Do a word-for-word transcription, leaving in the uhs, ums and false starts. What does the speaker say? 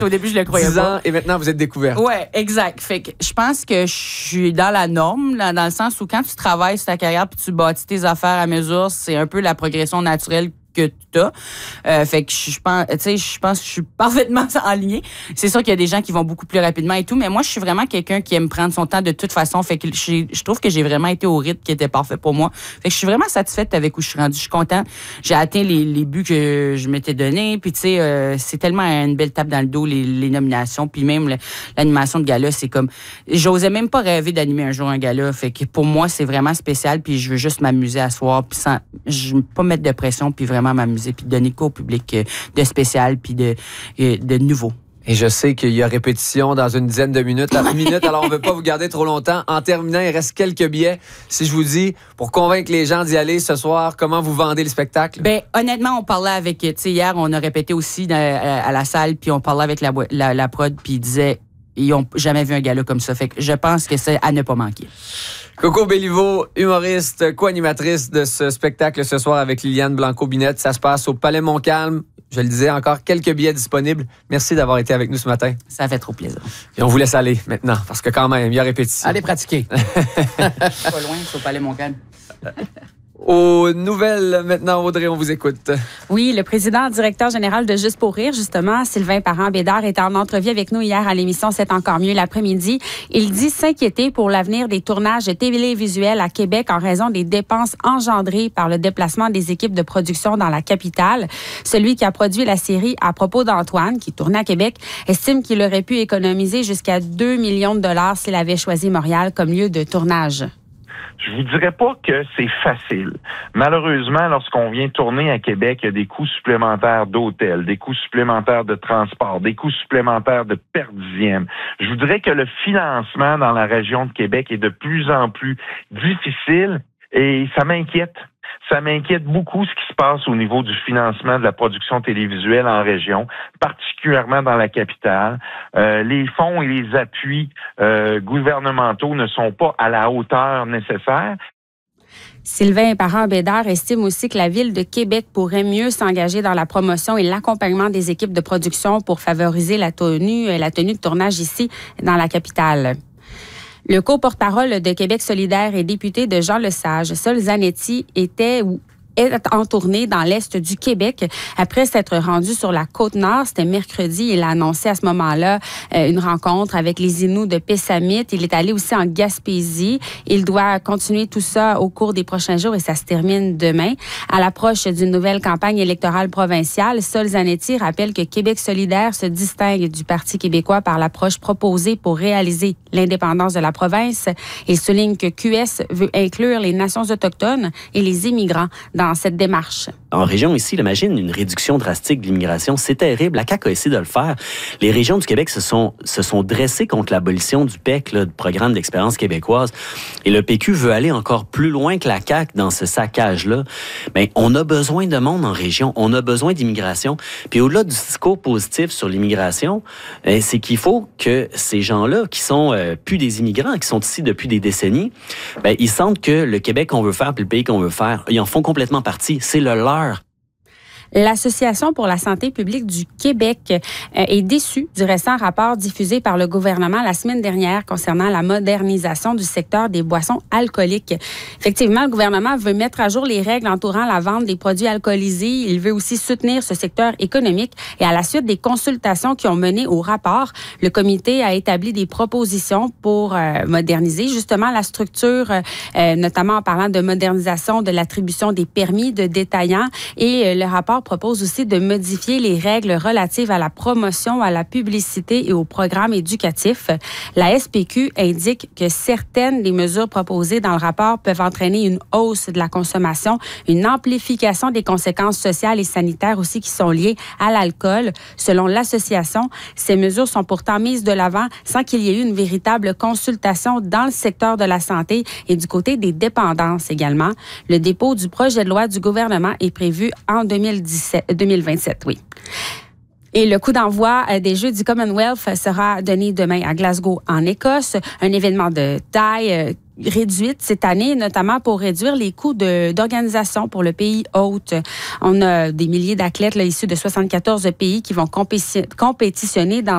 Au début, je le croyais dix pas. ans et maintenant, vous êtes découverte. Oui, exact. Fait que je pense que je suis dans la norme, là, dans le sens où quand tu travailles sur ta carrière puis tu bâtis tes affaires à mesure, c'est un peu la progression naturelle que tu as. Euh, fait que je pense, tu sais, je pense que je suis parfaitement aligné. C'est sûr qu'il y a des gens qui vont beaucoup plus rapidement et tout, mais moi, je suis vraiment quelqu'un qui aime prendre son temps de toute façon. Fait que je, je trouve que j'ai vraiment été au rythme qui était parfait pour moi. Fait que je suis vraiment satisfaite avec où je suis rendue. Je suis contente. J'ai atteint les, les buts que je m'étais donnés. Puis, tu sais, euh, c'est tellement une belle tape dans le dos, les, les nominations. Puis même le, l'animation de gala, c'est comme... J'osais même pas rêver d'animer un jour un gala. Fait que pour moi, c'est vraiment spécial. Puis je veux juste m'amuser à soir. Puis sans... Je veux pas mettre de pression. Puis vraiment m'amuser, puis donner quoi au public de spécial, puis de, de nouveau. Et je sais qu'il y a répétition dans une dizaine de minutes, à une minute, alors on ne veut pas vous garder trop longtemps. En terminant, il reste quelques billets. Si je vous dis, pour convaincre les gens d'y aller ce soir, comment vous vendez le spectacle? Ben honnêtement, on parlait avec, tu sais, hier, on a répété aussi dans, à, à la salle, puis on parlait avec la, la, la prod, puis ils disaient, ils n'ont jamais vu un gala comme ça. Fait que je pense que c'est à ne pas manquer. Coco Belliveau, humoriste, co-animatrice de ce spectacle ce soir avec Liliane Blanco-Binette. Ça se passe au Palais Montcalm. Je le disais, encore quelques billets disponibles. Merci d'avoir été avec nous ce matin. Ça fait trop plaisir. Et on vous laisse aller maintenant, parce que quand même, il y a répétition. Allez pratiquer. Pas loin, c'est au Palais Montcalm. Aux nouvelles, maintenant, Audrey, on vous écoute. Oui, le président directeur général de Juste pour rire, justement, Sylvain Parent-Bédard, était en entrevue avec nous hier à l'émission C'est encore mieux l'après-midi. Il dit s'inquiéter pour l'avenir des tournages télévisuels à Québec en raison des dépenses engendrées par le déplacement des équipes de production dans la capitale. Celui qui a produit la série À propos d'Antoine, qui tournait à Québec, estime qu'il aurait pu économiser jusqu'à deux millions de dollars s'il avait choisi Montréal comme lieu de tournage. Je vous dirais pas que c'est facile. Malheureusement, lorsqu'on vient tourner à Québec, il y a des coûts supplémentaires d'hôtel, des coûts supplémentaires de transport, des coûts supplémentaires de per dixième. Je vous dirais que le financement dans la région de Québec est de plus en plus difficile et ça m'inquiète. Ça m'inquiète beaucoup ce qui se passe au niveau du financement de la production télévisuelle en région, particulièrement dans la capitale. Euh, les fonds et les appuis euh, gouvernementaux ne sont pas à la hauteur nécessaire. Sylvain Parent-Bédard estime aussi que la Ville de Québec pourrait mieux s'engager dans la promotion et l'accompagnement des équipes de production pour favoriser la tenue, la tenue de tournage ici dans la capitale. Le co-porte-parole de Québec solidaire et député de Jean Lesage, Sol Zanetti, était ou est en tournée dans l'est du Québec. Après s'être rendu sur la Côte-Nord, c'était mercredi, il a annoncé à ce moment-là euh, une rencontre avec les Inuits de Pessamit. Il est allé aussi en Gaspésie. Il doit continuer tout ça au cours des prochains jours et ça se termine demain. À l'approche d'une nouvelle campagne électorale provinciale, Sol Zanetti rappelle que Québec solidaire se distingue du Parti québécois par l'approche proposée pour réaliser l'indépendance de la province. Il souligne que Q S veut inclure les nations autochtones et les immigrants dans cette démarche. En région ici, imagine une réduction drastique de l'immigration. C'est terrible. La C A Q a essayé de le faire. Les régions du Québec se sont, se sont dressées contre l'abolition du P E C, là, du programme d'expérience québécoise. Et le P Q veut aller encore plus loin que la C A Q dans ce saccage-là. Mais on a besoin de monde en région. On a besoin d'immigration. Puis au-delà du discours positif sur l'immigration, c'est qu'il faut que ces gens-là, qui sont euh, plus des immigrants, qui sont ici depuis des décennies, ben, ils sentent que le Québec qu'on veut faire puis le pays qu'on veut faire, ils en font complètement partie. C'est le leur. L'Association pour la santé publique du Québec euh, est déçue du récent rapport diffusé par le gouvernement la semaine dernière concernant la modernisation du secteur des boissons alcooliques. Effectivement, le gouvernement veut mettre à jour les règles entourant la vente des produits alcoolisés. Il veut aussi soutenir ce secteur économique. Et à la suite des consultations qui ont mené au rapport, le comité a établi des propositions pour euh, moderniser justement la structure, euh, notamment en parlant de modernisation de l'attribution des permis de détaillants. Et euh, le rapport propose aussi de modifier les règles relatives à la promotion, à la publicité et aux programmes éducatifs. La S P Q indique que certaines des mesures proposées dans le rapport peuvent entraîner une hausse de la consommation, une amplification des conséquences sociales et sanitaires aussi qui sont liées à l'alcool. Selon l'association, ces mesures sont pourtant mises de l'avant sans qu'il y ait eu une véritable consultation dans le secteur de la santé et du côté des dépendances également. Le dépôt du projet de loi du gouvernement est prévu en deux mille vingt-sept, oui. Et le coup d'envoi des Jeux du Commonwealth sera donné demain à Glasgow, en Écosse. Un événement de taille réduite cette année, notamment pour réduire les coûts de, d'organisation pour le pays hôte. On a des milliers d'athlètes là, issus de soixante-quatorze pays qui vont compétitionner dans